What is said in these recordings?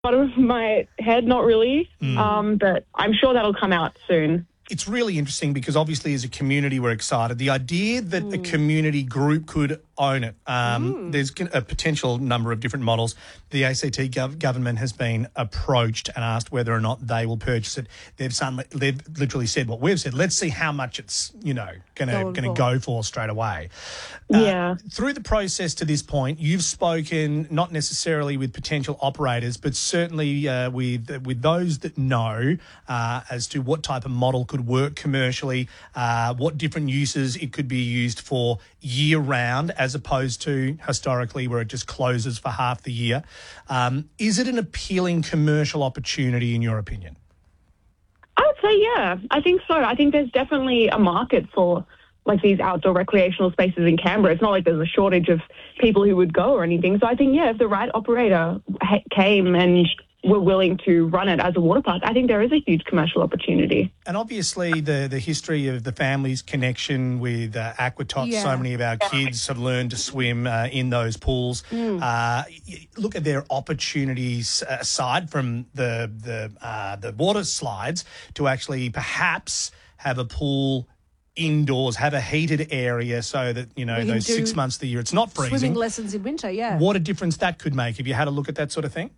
bottom of my head, not really. But I'm sure that'll come out soon. It's really interesting because obviously as a community we're excited. The idea that a community group could own it, there's a potential number of different models. The ACT government has been approached and asked whether or not they will purchase it. They've literally said what we've said. Let's see how much it's, going to go for straight away. Through the process to this point, you've spoken not necessarily with potential operators, but certainly with those that know as to what type of model could work commercially, what different uses it could be used for year-round as opposed to historically where it just closes for half the year. Is it an appealing commercial opportunity in your opinion? I would say, yeah. I think so. I think there's definitely a market for these outdoor recreational spaces in Canberra. It's not like there's a shortage of people who would go or anything. So I think, if the right operator came and were willing to run it as a water park, I think there is a huge commercial opportunity. And obviously the history of the family's connection with Aquatots, so many of our kids have learned to swim in those pools. Look at their opportunities aside from the water slides to actually perhaps have a pool indoors, have a heated area so that, those 6 months of the year it's not freezing. Swimming lessons in winter, What a difference that could make. Have you had a look at that sort of thing?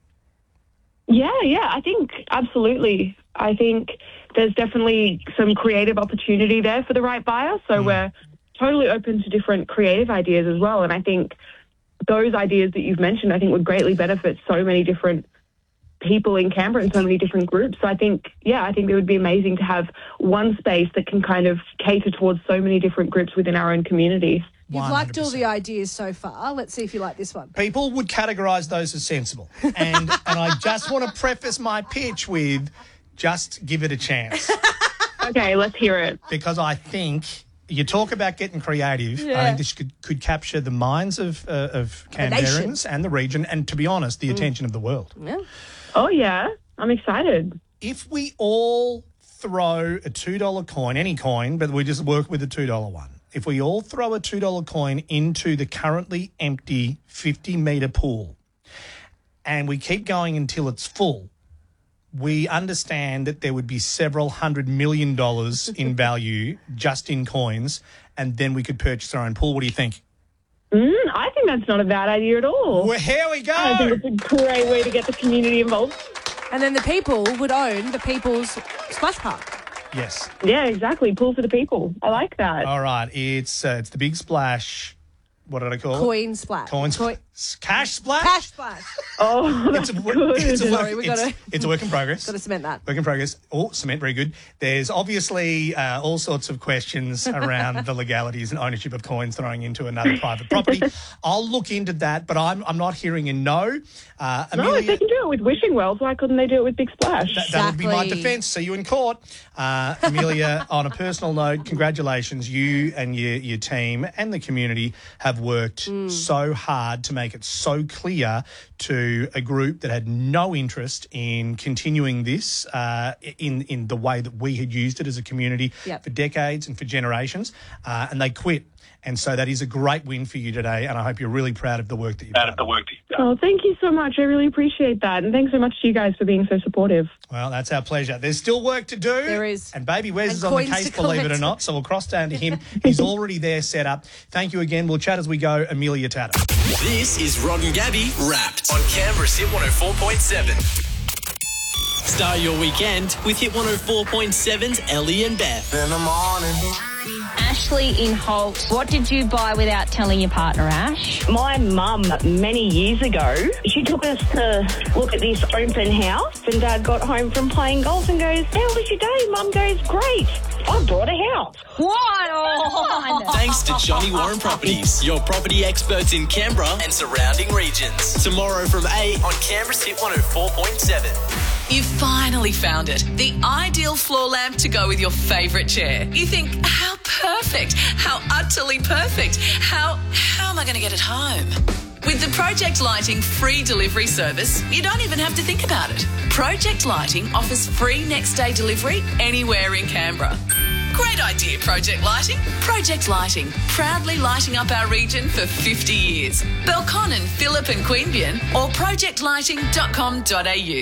Yeah, I think absolutely. I think there's definitely some creative opportunity there for the right buyer. So we're totally open to different creative ideas as well. And I think those ideas that you've mentioned, I think would greatly benefit so many different people in Canberra and so many different groups. So I think it would be amazing to have one space that can kind of cater towards so many different groups within our own community. You've liked all the ideas so far. Let's see if you like this one. People would categorise those as sensible. And I just want to preface my pitch with just give it a chance. Okay, let's hear it. Because I think you talk about getting creative. I think this could capture the minds of Canberrans and the region and, to be honest, the attention of the world. Yeah. Oh, yeah. I'm excited. If we all throw a $2 coin, any coin, but we just work with the $2 one. If we all throw a $2 coin into the currently empty 50-metre pool and we keep going until it's full, we understand that there would be several $100 million in value just in coins, and then we could purchase our own pool. What do you think? I think that's not a bad idea at all. Well, here we go. I think it's a great way to get the community involved. And then the people would own the People's Splash Park. Yes. Yeah, exactly. Pool for the people. I like that. All right. It's the Big Splash. What did I call it? Coin Splash. Cash Splash? Cash Splash. Oh, that's good. It's a work in progress. Got to cement that. Work in progress. Oh, cement, very good. There's obviously all sorts of questions around the legalities and ownership of coins throwing into another private property. I'll look into that, but I'm not hearing a no. Amelia, no, if they can do it with Wishing Wells, why couldn't they do it with Big Splash? That would be my defence. See you in court. Amelia, on a personal note, congratulations. You and your team and the community have worked so hard to make it so clear to a group that had no interest in continuing this in the way that we had used it as a community for decades and for generations, and they quit. And so that is a great win for you today, and I hope you're really proud of the work that you've done. Oh, thank you so much. I really appreciate that. And thanks so much to you guys for being so supportive. Well, that's our pleasure. There's still work to do. There is. And Baby Wes is on the case, believe it or not, so we'll cross down to him. He's already there set up. Thank you again. We'll chat as we go. Amelia Tatter. This is Rod and Gabby Wrapped on Canberra's Hit 104.7. Start your weekend with Hit 104.7's Ellie and Beth. In the morning. Ashley in Holt, what did you buy without telling your partner, Ash? My mum, many years ago, she took us to look at this open house, and Dad got home from playing golf and goes, "How was your day?" Mum goes, "Great. I bought a house." What on? Thanks to Johnny Warren Properties, your property experts in Canberra and surrounding regions. Tomorrow from 8 on Canberra's Hit 104.7. You've finally found it. The ideal floor lamp to go with your favourite chair. You think, how perfect, how utterly perfect, how am I going to get it home? With the Project Lighting free delivery service, you don't even have to think about it. Project Lighting offers free next day delivery anywhere in Canberra. Great idea, Project Lighting. Project Lighting, proudly lighting up our region for 50 years. Belconnen, Phillip and Queanbeyan or projectlighting.com.au.